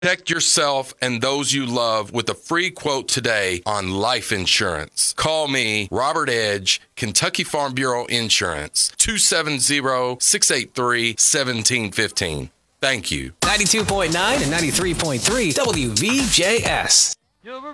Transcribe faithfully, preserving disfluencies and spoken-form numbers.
Protect yourself and those you love with a free quote today on life insurance. Call me, Robert Edge, Kentucky Farm Bureau Insurance, two seven zero, six eight three, one seven one five. Thank you. ninety-two point nine and ninety-three point three W V J S.